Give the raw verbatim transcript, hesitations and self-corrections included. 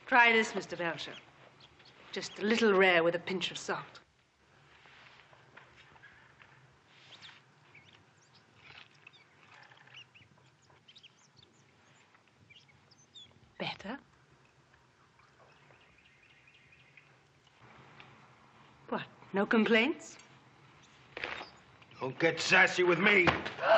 Try this, Mister Belcher. Just a little rare with a pinch of salt. Better? What, no complaints? Don't get sassy with me.